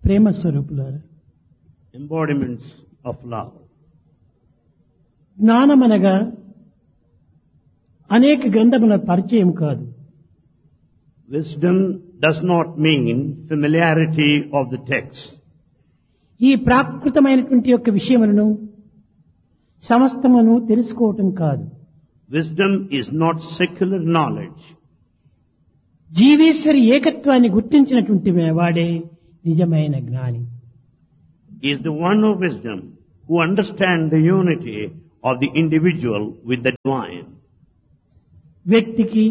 ప్రేమ స్వరూపులారా, embodiments of love. జ్ఞానమనగా అనేక గ్రంథముల పరిచయం కాదు. Wisdom does not mean familiarity of the text. ఈ ప్రాకృతమైనటువంటి యొక్క విషయములను సమస్తమును తెలుసుకోవటం కాదు. Wisdom is not secular knowledge. జీవేశ్వరి ఏకత్వాన్ని గుర్తించినటువంటి వాడే నిజమైన జ్ఞాని. He is the one of wisdom who understands the unity of the individual with the divine. వ్యక్తికి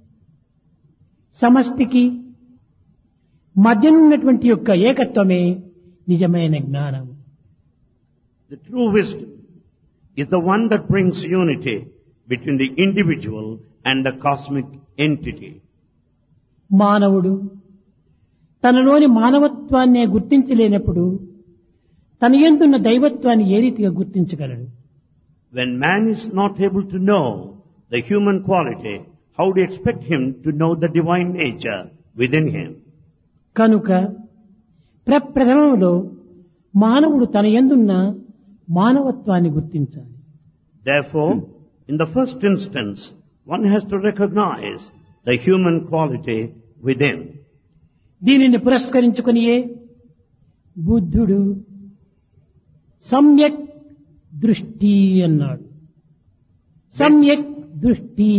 సమష్టికి మధ్యనున్నటువంటి యొక్క ఏకత్వమే నిజమైన జ్ఞానం. The true wisdom is the one that brings unity between the individual and the cosmic entity. మానవుడు తనలోని మానవత్వాన్నే గుర్తించలేనప్పుడు తన యందున్న దైవత్వాన్ని ఏ రీతిగా గుర్తించగలడు? When man is not able to know the human quality, how do you expect him to know the divine nature within him? కనుక ప్రప్రథమంలో మానవుడు తన యందున్న మానవత్వాన్ని గుర్తించాలి. Therefore, in the first instance, one has to recognize the human quality within. దీనిని పురస్కరించుకునియే బుద్ధుడు సమ్యక్ దృష్టి అన్నాడు. సమ్యక్ దృష్టి,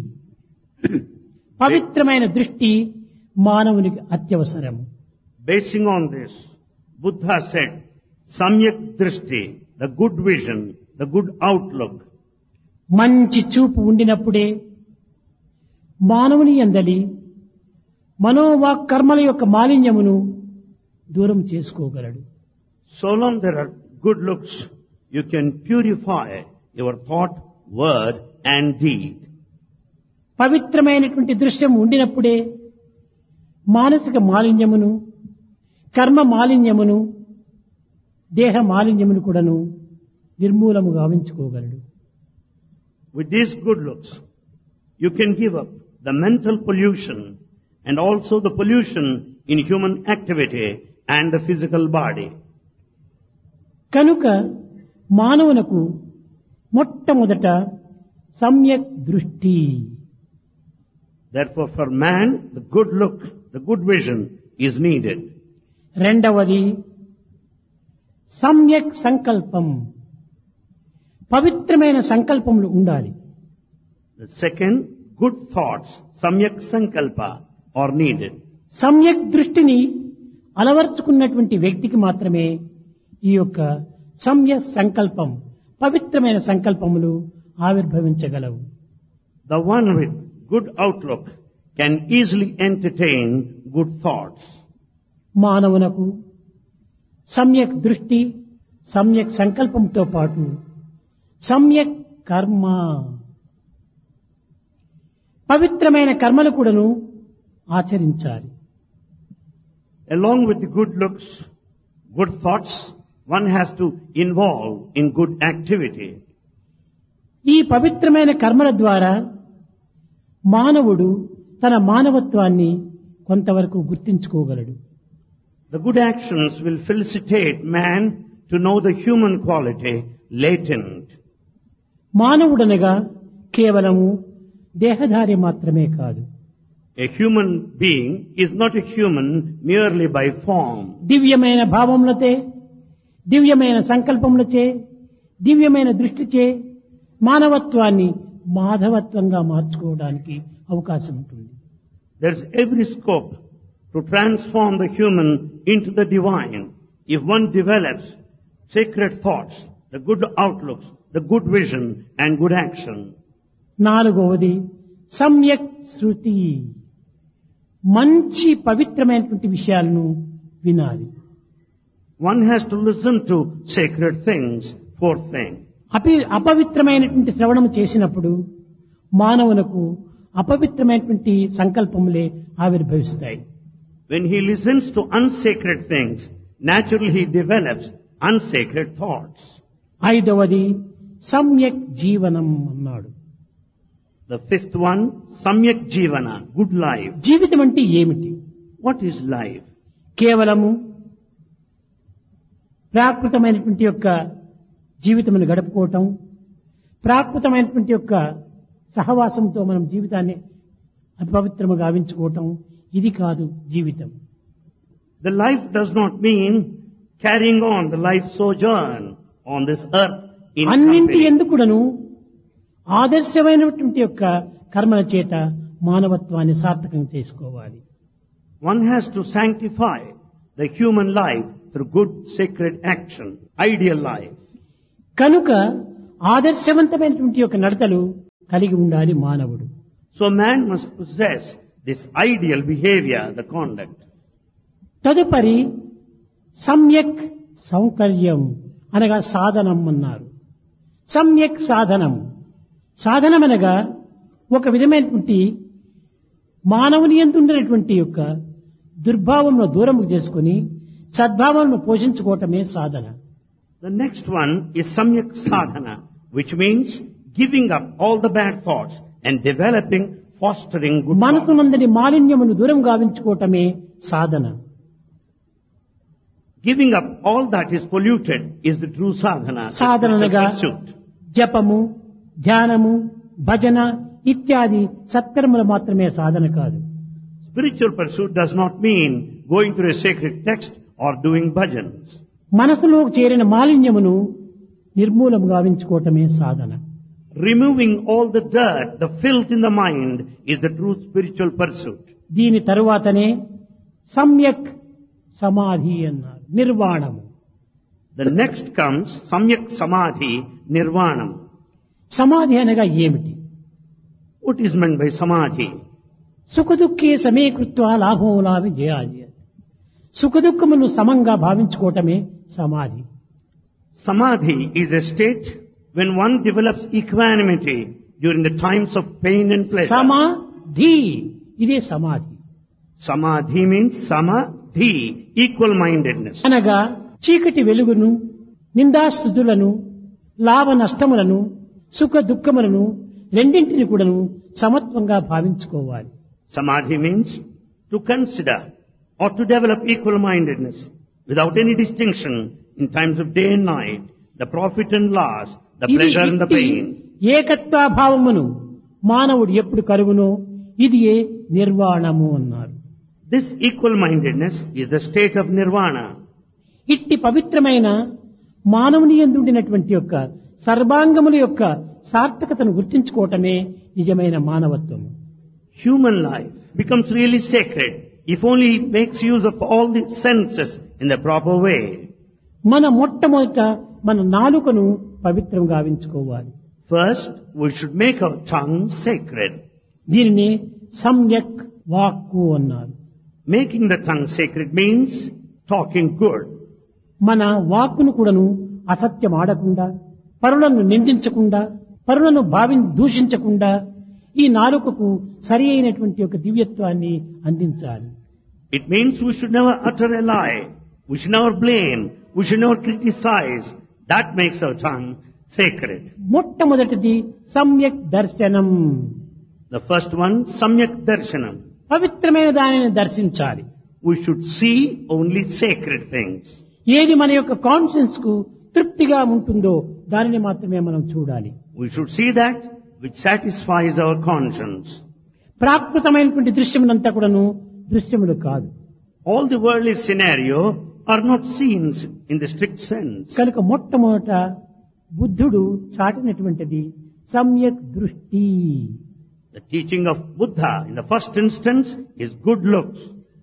పవిత్రమైన దృష్టి మానవునికి అత్యవసరం. Basing on this, Buddha said, Samyak Drishti, the good vision, the good outlook. మంచి చూపు ఉండినప్పుడే మానవుని యందలి మనోవాక్ కర్మల యొక్క మాలిన్యమును దూరం చేసుకోగలడు. So long there are good looks, you can purify your thought, word and deed. పవిత్రమైనటువంటి దృశ్యం ఉండినప్పుడే మానసిక మాలిన్యమును, కర్మ మాలిన్యమును, దేహ మాలిన్యమును కూడాను నిర్మూలము గావించుకోగలడు. With these good looks, you can give up the mental pollution and also the pollution in human activity and the physical body. కనుక మానవునకు మొట్టమొదట సమ్యక్ దృష్టి. Therefore, for man, the good look, the good vision is needed. రెండవది సమ్యక్ సంకల్పం, పవిత్రమైన సంకల్పములు ఉండాలి. The second, good thoughts, samyak sankalpa, are needed. సమ్యక్ దృష్టిని అలవర్చుకున్నటువంటి వ్యక్తికి మాత్రమే ఈ యొక్క సమ్యక్ సంకల్పం, పవిత్రమైన సంకల్పములు ఆవిర్భవించగలవు. The one with good outlook can easily entertain good thoughts. మానవునకు సమ్యక్ దృష్టి, సమ్యక్ సంకల్పంతో పాటు సమ్యక్ కర్మ, పవిత్రమైన కర్మలు కూడాను ఆచరించాలి. Along with the good looks, good thoughts, one has to involve in good activity. ఈ పవిత్రమైన కర్మల ద్వారా మానవుడు తన మానవత్వాన్ని కొంతవరకు గుర్తించుకోగలడు. The good actions will felicitate man to know the human quality latent. మానవుడనగా కేవలము దేహధారి మాత్రమే కాదు. A human being is not a human merely by form. దివ్యమైన భావములచే, దివ్యమైన సంకల్పములచే, దివ్యమైన దృష్టిచే మానవత్వాన్ని మాధవత్వంగా మార్చుకోవడానికి అవకాశం ఉంటుంది. There's every scope to transform the human into the divine if one develops sacred thoughts, the good outlooks, the good vision and good action. నాలుగవది సమ్యక్ శృతి, మంచి పవిత్రమైనటువంటి విషయాలను వినాలి. One has to listen to sacred things. Fourth thing. అపవిత్రమైనటువంటి శ్రవణం చేసినప్పుడు మానవునకు అపవిత్రమైనటువంటి సంకల్పములే ఆవిర్భవిస్తాయి. When he listens to unsacred things, naturally he develops unsacred thoughts. ఐదవది సమ్యక్ జీవనం అన్నాడు. The fifth one, Samyak Jivana, good life. జీవితం అంటే ఏమిటి? What is life? కేవలము ప్రాకృతమైనటువంటి యొక్క జీవితమును గడుపుకోవటం, ప్రాకృతమైనటువంటి యొక్క సహవాసంతో మనం జీవితాన్ని అపవిత్రముగా గావించుకోవటం, ఇది కాదు జీవితం. The life does not mean carrying on the life sojourn on this earth in అన్నింటి company. ఎందుకుడను ఆదర్శమైనటువంటి యొక్క కర్మల చేత మానవత్వాన్ని సార్థకం చేసుకోవాలి. One has to sanctify the human life through good sacred action, ideal life. కనుక ఆదర్శవంతమైనటువంటి యొక్క నడతలు కలిగి ఉండాలి మానవుడు. So man must possess this ideal behavior, the conduct. తదుపరి సమ్యక్ సౌకర్యం అనగా సాధనం అన్నారు. సమ్యక్ సాధనం, సాధనం అనగా ఒక విధమైనటువంటి మానవుని యందు ఉండేటువంటి యొక్క దుర్భావంను దూరం చేసుకుని సద్భావంను పోషించుకోవటమే సాధన. The next one is samyak sadhana, which means giving up all the bad thoughts and developing, fostering good thoughts. మనసునందరి మాలిన్యమును దూరం గావించుకోవటమే సాధన. Giving up all that is polluted is the true sadhana. Sadhana It's a అనగా pursuit. జపము, ధ్యానము, భజన ఇత్యాది సత్కర్మలు మాత్రమే సాధన కాదు. Spiritual pursuit does not mean going through a sacred text or doing bhajans. మనసులో చేరిన మాలిన్యమును నిర్మూలం గావించుకోవటమే సాధన. Removing all the dirt, the filth in the mind is the true spiritual pursuit. దీని తరువాతనే సమ్యక్ సమాధి అన్నారు, నిర్వాణము. The next comes samyak samadhi nirvanam. సమాధి అనగా ఏమిటి? What is meant by samadhi? సుఖదుఖే సమీకృత్వ లాభం లాభి జయాది. సుఖదుఖమును సమంగా భావించుకోవటమే సమాధి. Samadhi is a state when one develops equanimity during the times of pain and pleasure. సమాధి, ఇదే సమాధి. Samadhi means samadhi, equal-mindedness. అనగా చీకటి వెలుగును, నిందాస్తుతులను, లాభ నష్టములను, సుఖ దుఃఖములను రెండింటిని కూడాను సమత్వంగా భావించుకోవాలి. Samadhi means to consider or to develop equal-mindedness without any distinction in times of day and night, the profit and loss, the ఇది pleasure and the ఇట్టి pain. ఏకత్వాభావమును మానవుడు ఎప్పుడు కలుగునో ఇది నిర్వాణము అన్నారు. This equal-mindedness is the state of nirvana. ఇట్టి పవిత్రమైన మానవుని యందు ఉండినటువంటి యొక్క సర్వాంగముల యొక్క సార్థకతను గుర్తించుకోవటమే నిజమైన మానవత్వము. Human life becomes really sacred if only it makes use of all the senses in the proper way. మన మొట్టమొదట మన నాలుకను పవిత్రం గావించుకోవాలి. First, we should make our tongue sacred. దీనిని సమ్యక్ వాక్కు అన్నారు. Making the tongue sacred means talking good. మన వాక్కును కూడాను అసత్యం ఆడకుండా, పరులను నిందించకుండా, పరులను దూషించకుండా ఈ నాలుకకు సరి అయినటువంటి ఒక దివ్యత్వాన్ని అందించాలి. It means we should never utter a lie. We should never blame. We should never criticize. That makes our tongue sacred. మొట్టమొదటిది సమ్యక్ దర్శనం. The first one, samyak darshanam. పవిత్రమైన దానిని దర్శించాలి. We should see only sacred things. ఏది మన యొక్క conscience కు తృప్తిగా ఉంటుందో దానిని మాత్రమే మనం చూడాలి. We should see that which satisfies our conscience. ప్రాకృతమైనటువంటి దృశ్యములంతా కూడాను దృశ్యములు కాదు. All the worldly scenario are not scenes in the strict sense. కనుక మొట్టమొదట బుద్ధుడు చాటినటువంటిది సమ్యక్ దృష్టి. The teaching of Buddha in the first instance is good looks.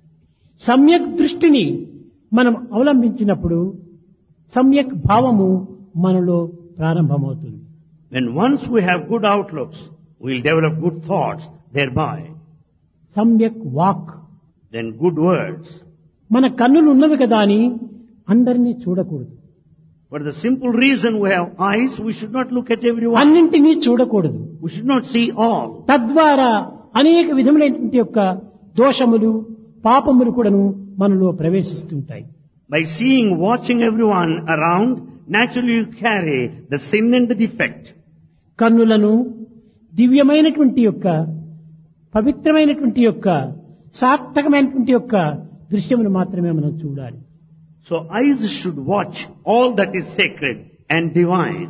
సమ్యక్ దృష్టిని మనం అవలంబించినప్పుడు సమ్యక్ భావము మనలో ప్రారంభమవుతుంది. When once we have good outlooks, we will develop good thoughts thereby. సమ్యక్ వాక్, Then good words. మన కన్నులు ఉన్నవి కదా అని అందరినీ చూడకూడదు. For the simple reason we have eyes, we should not look at everyone. అన్నింటినీ చూడకూడదు. We should not see all. తద్వారా అనేక విధములైనటువంటి యొక్క దోషములు, పాపములు కూడాను మనలో ప్రవేశిస్తుంటాయి. By seeing, watching everyone around, naturally you carry the sin and the defect. కన్నులను దివ్యమైనటువంటి యొక్క పవిత్రమైనటువంటి యొక్క సార్థకమైనటువంటి యొక్క దృశ్యమును మాత్రమే మనం చూడాలి. So eyes should watch all that is sacred and divine.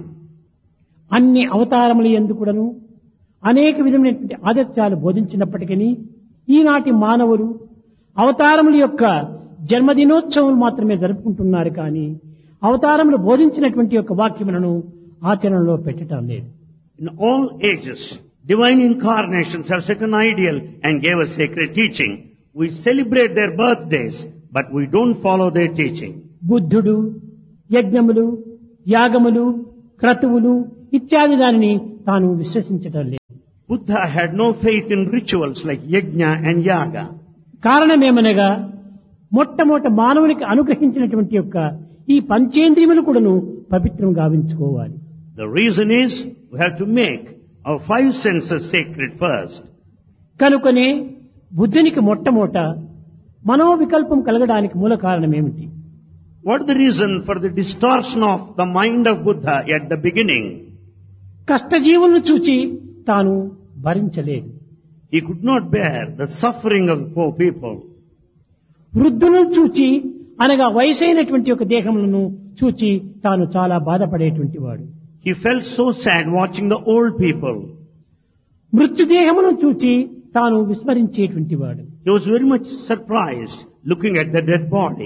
అన్ని అవతారముల యందు కూడాను అనేక విధమైనటువంటి ఆదర్శాలు బోధించినప్పటికీ ఈనాటి మానవులు అవతారముల యొక్క జన్మదినోత్సవం మాత్రమే జరుపుకుంటున్నారు కానీ అవతారములు బోధించినటువంటి యొక్క వాక్యములను ఆచరణలో పెట్టడం లేదు. In all ages, divine incarnations have set an ideal and gave us sacred teaching. We celebrate their birthdays, but we don't follow their teaching. బుద్ధుడు యజ్ఞములు యాగములు క్రతువులు ఇత్యాది దానిని తాను విశ్వసించటం లేదు. Buddha had no faith in rituals like yajna and yaga. కారణమేమనగా మొట్టమొదట మానవునికి అనుగ్రహించినటువంటి యొక్క ఈ పంచేంద్రియములు కూడాను పవిత్రం గావించుకోవాలి. The reason is we have to make our five senses sacred first. కనుకనే బుద్ధునికి మొట్టమొదట మనోవికల్పం కలగడానికి మూల కారణం ఏమిటి? What is the reason for the distortion of the mind of Buddha at the beginning? కష్టజీవులను చూచి తాను భరించలేదు. He could not bear the suffering of poor people. వృద్ధులను చూచి అనగా వయసైనటువంటి ఒక దేహములను చూచి తాను చాలా బాధపడేటువంటి వాడు. He felt so sad watching the old people. మృత్యుదేహమును చూచి తాను విస్మరించేటువంటి వాడు. He was very much surprised looking at the dead body.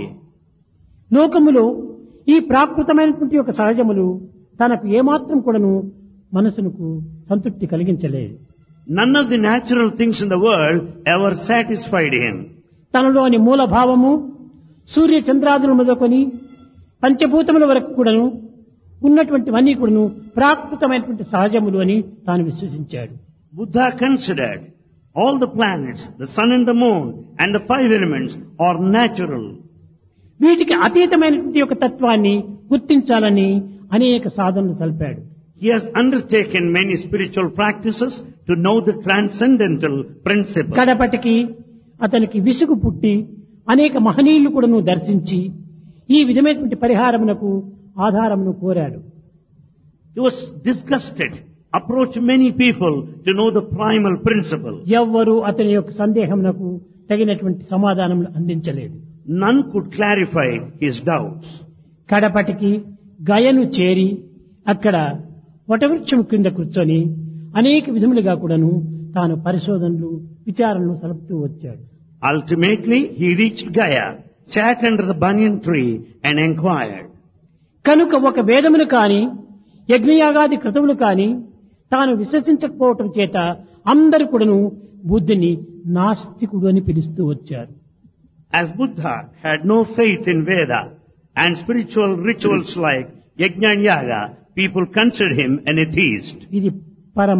లోకములో ఈ ప్రాకృతమైనటువంటి ఒక సహజములు తనకు ఏమాత్రం కూడాను మనసునకు సంతృప్తి కలిగించలేదు. None of the natural things in the world ever satisfied him. తనలోని మూల భావము సూర్య చంద్రాదులు మొదలుకొని పంచభూతముల వరకు కూడాను ఉన్నటువంటివన్నీ కూడాను ప్రాకృతమైనటువంటి సహజములు అని తాను విశ్వసించాడు. Buddha considered all the planets, the sun and the moon and the five elements are natural. వీటికి అతీతమైనటువంటి ఒక తత్వాన్ని గుర్తించాలని అనేక సాధనలు సల్పాడు. He has undertaken many spiritual practices to know the transcendental principle. కడపటికి అతనికి విసుగు పుట్టి అనేక మహనీయులు కూడాను దర్శించి ఈ విధమైనటువంటి పరిహారమునకు ఆధారమును కోరాడు. He was disgusted, approached many people to know the primal principle. ఎవ్వరూ అతని యొక్క సందేహమునకు తగినటువంటి సమాధానములు అందించలేదు. None could clarify his doubts. కడపటికి గయను చేరి అక్కడ వటవృక్షం కింద కూర్చొని అనేక విధములుగా కూడాను తాను పరిశోధనలు విచారణలు సలుపుతూ వచ్చాడు. Ultimately, he reached Gaya, sat under the banyan tree and inquired. కనుక ఒక వేదమును కాని యజ్ఞయాగాది క్రతువులు కాని తాను విశ్వసించకపోవటం చేత అందరూ కూడాను బుద్ధుని నాస్తికుడు అని పిలుస్తూ వచ్చారు. As Buddha had no faith in Veda and spiritual rituals like yajna and yaga, people considered him an atheist. ఇది పరమ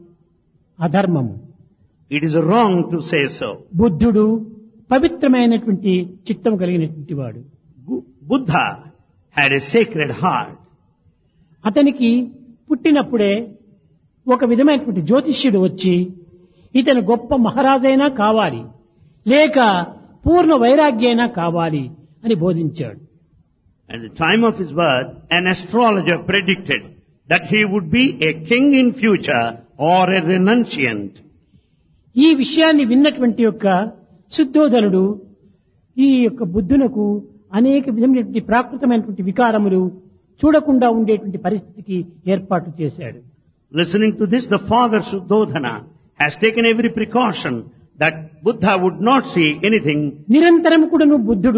అధర్మము. It is wrong to say so. బుద్ధుడు పవిత్రమైనటువంటి చిత్తం కలిగినటువంటి వాడు. Buddha had a sacred heart. అతనికి పుట్టినప్పుడే ఒక విధమైనటువంటి జ్యోతిష్యుడు వచ్చి ఇతను గొప్ప మహారాజైనా కావాలి లేక పూర్ణ వైరాగ్యైనా కావాలి అని బోధించాడు. At the time of his birth, an astrologer predicted that he would be a king in future or a renunciant. ఈ విషయాన్ని విన్నటువంటి యొక్క శుద్ధోధనుడు ఈ యొక్క బుద్ధునకు అనేక విధమైనటువంటి ప్రాకృతమైనటువంటి వికారములు చూడకుండా ఉండేటువంటి పరిస్థితికి ఏర్పాటు చేశాడు. Listening to this, the father Suddhodana has taken every precaution that Buddha would not see anything. నిరంతరం కూడాను బుద్ధుడు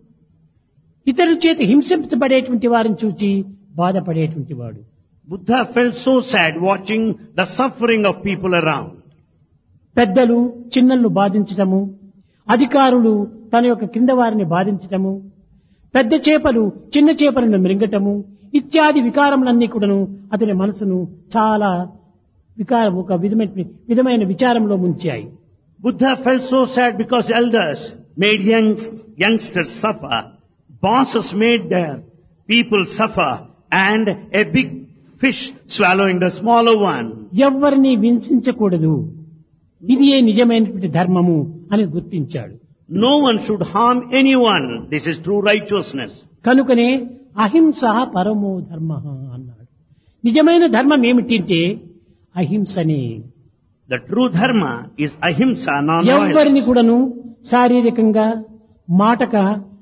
ఇతరుల చేత హింసించబడేటువంటి వారిని చూచి బాధపడేటువంటి వాడు. Buddha felt so sad watching the suffering of people around. పెద్దలు చిన్నలను బాధించటము, అధికారులు తన యొక్క కింద వారిని బాధించటము, పెద్ద చేపలు చిన్న చేపలను మృంగటము ఇత్యాది వికారములన్నీ కూడాను అతని మనసును చాలా ఒక విధమైన విచారంలో ముంచాయి. Buddha felt so sad because elders made youngsters suffer, bosses made their people suffer, and a big fish swallowing the smaller one. ఎవ్వరిని హింసించకూడదు, ఇది నిజమైనటువంటి ధర్మము అని గుర్తించాడు. No one should harm anyone. This is true righteousness. కనుకనే అహింస పరమో ధర్మ అన్నాడు. నిజమైన ధర్మం ఏమిటంటే అహింసనే. The true dharma is ahimsa, ఎవ్వరిని non-violence. కూడాను శారీరకంగా మాటక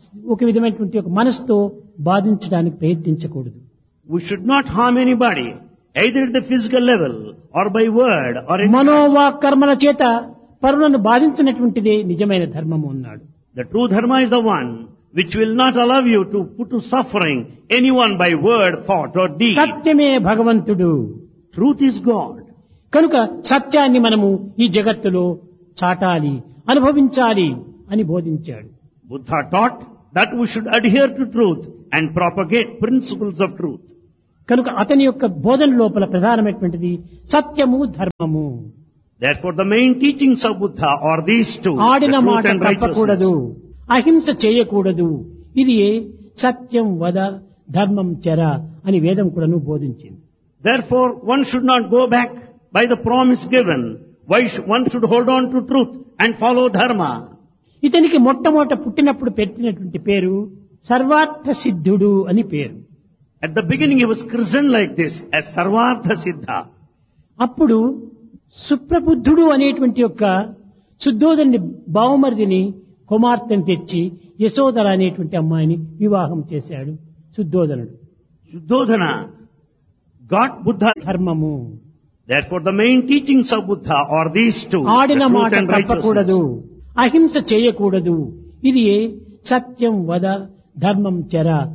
ఒక విధమైనటువంటి ఒక మనసుతో బాధించడానికి ప్రయత్నించకూడదు. We should not harm anybody, either at the physical level or by word or in మనోవాక్ కర్మల చేత పరులను బాధించినటువంటిదే నిజమైన ధర్మము అన్నాడు. The true dharma is the one which will not allow you to put to suffering anyone by word, thought or deed. సత్యమే భగవంతుడు. Truth is God. కనుక సత్యాన్ని మనము ఈ జగత్తులో చాటాలి, అనుభవించాలి అని బోధించాడు. Buddha taught that we should adhere to truth and propagate principles of truth. కనుక అతని యొక్క బోధన లోపల ప్రధానమైనటువంటిది సత్యము, ధర్మము. Therefore the main teachings of Buddha are these two, the ఆడిన truth మాట and తప్పకూడదు, righteousness. అహింస చేయకూడదు, ఇది సత్యం వద ధర్మం చెర అని వేదం కూడాను బోధించింది. Therefore one should not go back by the promise given. One should hold on to truth and follow dharma. ఇతనికి మొట్టమొదట పుట్టినప్పుడు పెట్టినటువంటి పేరు సర్వార్థ సిద్ధుడు అని పేరు. At the beginning he was christened like this as Sarvartha Siddha. అప్పుడు సుప్రబుద్ధుడు అనేటువంటి యొక్క శుద్ధోదరుని బావమరిదిని కుమార్తెను తెచ్చి యశోదర అనేటువంటి అమ్మాయిని వివాహం చేశాడు శుద్ధోదనుడు. Shuddhodhana got Buddha. ధర్మము. Therefore the main teachings of Buddha are these two, the ఆడిన మాట truth and తప్పకూడదు, righteousness. అహింస చేయకూడదు, ఇది సత్యం వద ధర్మం చెర